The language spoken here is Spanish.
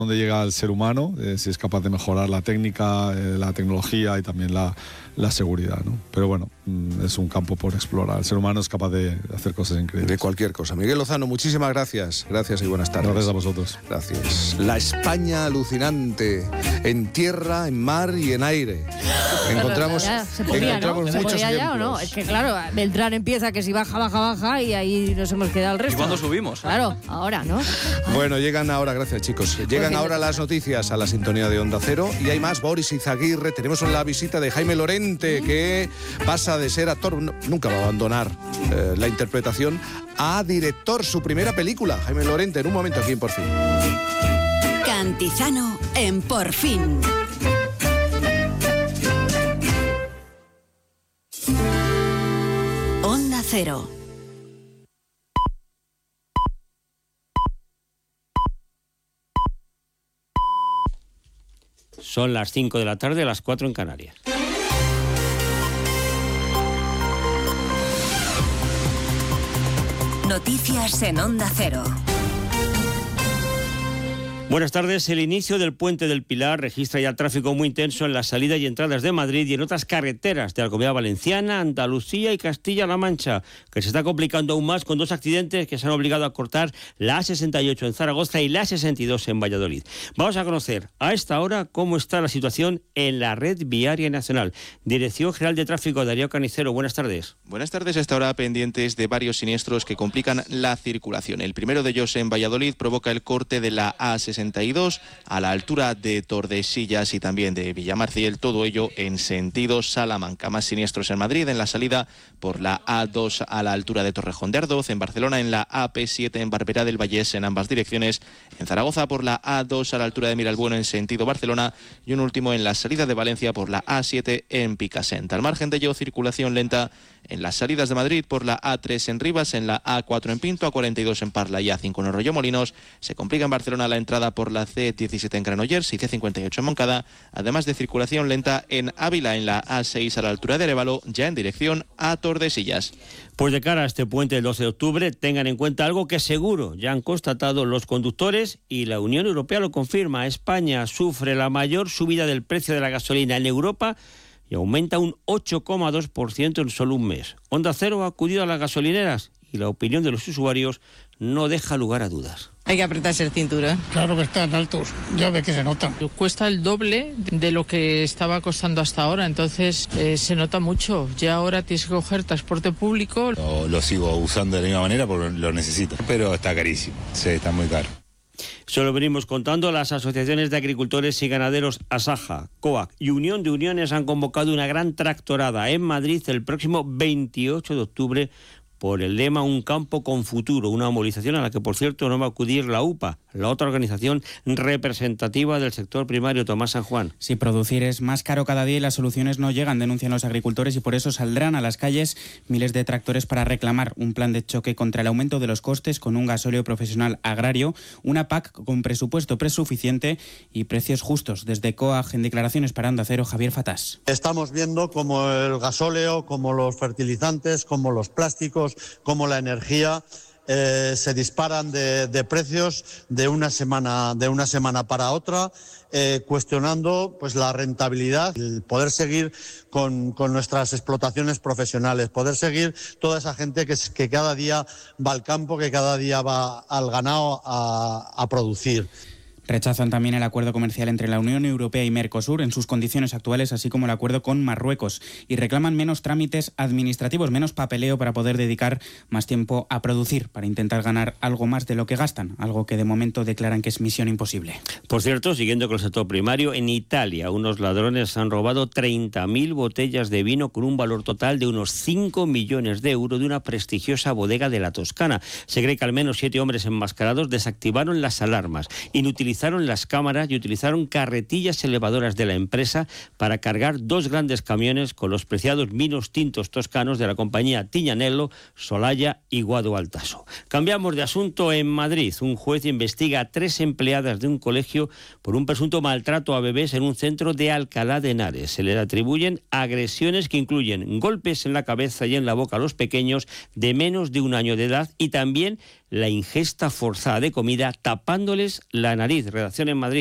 dónde llega el ser humano, si es capaz de mejorar la técnica, la tecnología y también la seguridad, ¿no? Pero bueno, es un campo por explorar. El ser humano es capaz de hacer cosas increíbles. De cualquier cosa. Miguel Lozano, muchísimas gracias. Gracias y buenas tardes. Gracias a vosotros. Gracias. La España alucinante, en tierra, en mar y en aire. Encontramos muchos ya, ¿o no? Es que claro, Beltrán empieza que si baja y ahí nos hemos quedado el resto. ¿Y cuándo subimos? Claro, ahora, ¿no? Bueno, llegan ahora, gracias chicos, llegan ahora las noticias a la sintonía de Onda Cero y hay más. Boris Izaguirre, tenemos la visita de Jaime Lorente, que pasa de ser actor, nunca va a abandonar la interpretación, a director, su primera película. Jaime Lorente, en un momento aquí en Por Fin. Cantizano en Por Fin. Onda Cero. Son las 5 de la tarde, las 4 en Canarias. Noticias en Onda Cero. Buenas tardes. El inicio del Puente del Pilar registra ya tráfico muy intenso en las salidas y entradas de Madrid y en otras carreteras de la Comunidad Valenciana, Andalucía y Castilla-La Mancha, que se está complicando aún más con dos accidentes que se han obligado a cortar la A68 en Zaragoza y la A62 en Valladolid. Vamos a conocer a esta hora cómo está la situación en la red viaria nacional. Dirección General de Tráfico, Darío Canicero, buenas tardes. Buenas tardes. Hasta ahora pendientes de varios siniestros que complican la circulación. El primero de ellos en Valladolid provoca el corte de la A62 a la altura de Tordesillas y también de Villamarciel, todo ello en sentido Salamanca. Más siniestros en Madrid, en la salida por la A2 a la altura de Torrejón de Ardoz, en Barcelona en la AP7 en Barberá del Vallés en ambas direcciones, en Zaragoza por la A2 a la altura de Miralbueno en sentido Barcelona y un último en la salida de Valencia por la A7 en Picassent. Al margen de ello, circulación lenta en las salidas de Madrid por la A3 en Rivas, en la A4 en Pinto, A42 en Parla y A5 en Arroyomolinos. Se complica en Barcelona la entrada por la C17 en Granollers y C58 en Moncada, además de circulación lenta en Ávila en la A6 a la altura de Arévalo, ya en dirección a Tordesillas. Pues de cara a este puente del 12 de octubre, tengan en cuenta algo que seguro ya han constatado los conductores y la Unión Europea lo confirma. España sufre la mayor subida del precio de la gasolina en Europa y aumenta un 8,2% en solo un mes. Onda Cero ha acudido a las gasolineras y la opinión de los usuarios no deja lugar a dudas. Hay que apretarse el cinturón. Claro que están altos, ya ve que se nota. Cuesta el doble de lo que estaba costando hasta ahora, entonces se nota mucho. Ya ahora tienes que coger transporte público. Lo sigo usando de la misma manera porque lo necesito, pero está carísimo, sí, está muy caro. Se lo venimos contando. Las asociaciones de agricultores y ganaderos Asaja, COAG y Unión de Uniones han convocado una gran tractorada en Madrid el próximo 28 de octubre por el lema Un campo con futuro, una movilización a la que, por cierto, no va a acudir la UPA, la otra organización representativa del sector primario. Tomás San Juan. Si producir es más caro cada día y las soluciones no llegan, denuncian los agricultores, y por eso saldrán a las calles miles de tractores para reclamar un plan de choque contra el aumento de los costes con un gasóleo profesional agrario, una PAC con presupuesto presuficiente y precios justos. Desde COAG, en declaraciones para Onda Cero, Javier Fatás. Estamos viendo como el gasóleo, como los fertilizantes, como los plásticos, como la energía se disparan de precios de una semana para otra, cuestionando pues la rentabilidad, el poder seguir con nuestras explotaciones profesionales, poder seguir toda esa gente que cada día va al campo, que cada día va al ganado a producir. Rechazan también el acuerdo comercial entre la Unión Europea y Mercosur en sus condiciones actuales, así como el acuerdo con Marruecos, y reclaman menos trámites administrativos, menos papeleo para poder dedicar más tiempo a producir, para intentar ganar algo más de lo que gastan, algo que de momento declaran que es misión imposible. Por cierto, siguiendo con el sector primario, en Italia unos ladrones han robado 30.000 botellas de vino con un valor total de unos 5 millones de euros de una prestigiosa bodega de la Toscana. Se cree que al menos 7 hombres enmascarados desactivaron las alarmas, inutilizaron las cámaras y utilizaron carretillas elevadoras de la empresa para cargar 2 grandes camiones con los preciados vinos tintos toscanos de la compañía Tignanello, Solaya y Guado Altaso. Cambiamos de asunto. En Madrid, un juez investiga a 3 empleadas de un colegio por un presunto maltrato a bebés en un centro de Alcalá de Henares. Se les atribuyen agresiones que incluyen golpes en la cabeza y en la boca a los pequeños de menos de 1 año de edad y también la ingesta forzada de comida tapándoles la nariz. Redacción en Madrid.